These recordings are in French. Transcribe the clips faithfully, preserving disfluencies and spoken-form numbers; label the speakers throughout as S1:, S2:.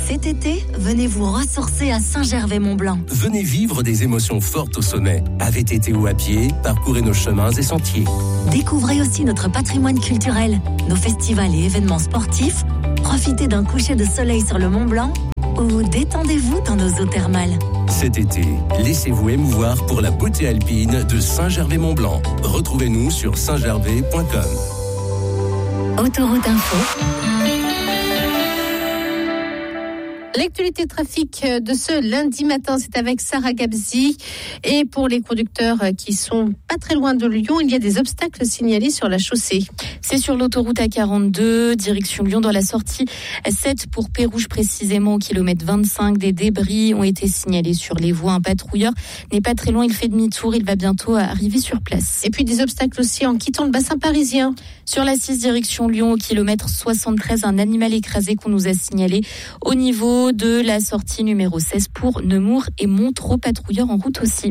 S1: Cet été, venez vous ressourcer à Saint-Gervais-Mont-Blanc.
S2: Venez vivre des émotions fortes au sommet. À V T T ou à pied, parcourez nos chemins et sentiers.
S1: Découvrez aussi notre patrimoine culturel, nos festivals et événements sportifs. Profitez d'un coucher de soleil sur le Mont Blanc ou détendez-vous dans nos eaux thermales.
S2: Cet été, laissez-vous émouvoir pour la beauté alpine de Saint-Gervais-Mont-Blanc. Retrouvez-nous sur saint gervais point com.
S1: Autoroute Info.
S3: L'actualité trafic de ce lundi matin, c'est avec Sarah Gabzi. Et pour les conducteurs qui sont pas très loin de Lyon, il y a des obstacles signalés sur la chaussée.
S4: C'est sur l'autoroute A quarante-deux, direction Lyon, dans la sortie sept pour Pérouge précisément, au kilomètre vingt-cinq. Des débris ont été signalés sur les voies. Un patrouilleur n'est pas très loin, il fait demi-tour, il va bientôt arriver sur place.
S3: Et puis des obstacles aussi en quittant le bassin parisien.
S4: Sur la six, direction Lyon, au kilomètre soixante-treize, un animal écrasé qu'on nous a signalé au niveau de la sortie numéro seize pour Nemours et Montereau, patrouilleur en route aussi.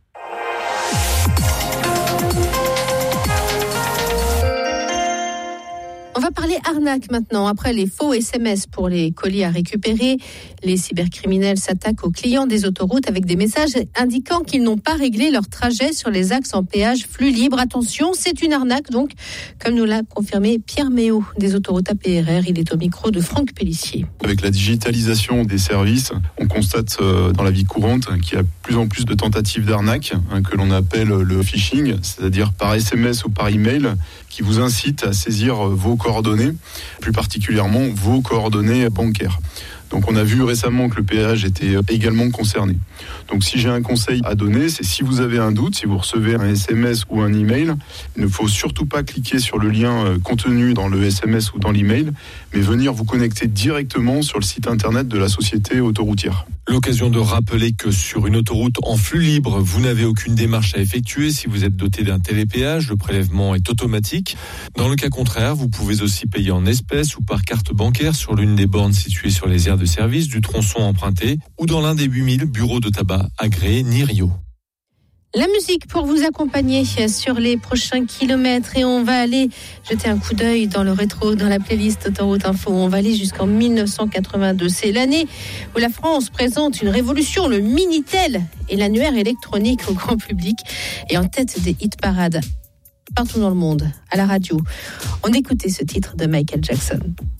S3: On va parler arnaque maintenant. Après les faux S M S pour les colis à récupérer, les cybercriminels s'attaquent aux clients des autoroutes avec des messages indiquant qu'ils n'ont pas réglé leur trajet sur les axes en péage flux libre. Attention, c'est une arnaque donc, comme nous l'a confirmé Pierre Méot des autoroutes A P R R. Il est au micro de Franck Pellissier.
S5: Avec la digitalisation des services, on constate dans la vie courante qu'il y a de plus en plus de tentatives d'arnaque, hein, que l'on appelle le phishing, c'est-à-dire par S M S ou par email, qui vous incite à saisir vos coordonnées, plus particulièrement vos coordonnées bancaires. Donc on a vu récemment que le péage était également concerné. Donc si j'ai un conseil à donner, c'est si vous avez un doute, si vous recevez un S M S ou un email, il ne faut surtout pas cliquer sur le lien contenu dans le S M S ou dans l'email, mais venir vous connecter directement sur le site internet de la société autoroutière.
S6: L'occasion de rappeler que sur une autoroute en flux libre, vous n'avez aucune démarche à effectuer si vous êtes doté d'un télépéage. Le prélèvement est automatique. Dans le cas contraire, vous pouvez aussi payer en espèces ou par carte bancaire sur l'une des bornes situées sur les aires de service du tronçon emprunté ou dans l'un des huit mille bureaux de tabac agréés Nirio.
S3: La musique pour vous accompagner sur les prochains kilomètres et on va aller jeter un coup d'œil dans le rétro, dans la playlist Autoroute Info. On va aller jusqu'en dix-neuf cent quatre-vingt-deux. C'est l'année où la France présente une révolution, le Minitel et l'annuaire électronique au grand public et en tête des hit parades partout dans le monde, à la radio. On écoutait ce titre de Michael Jackson.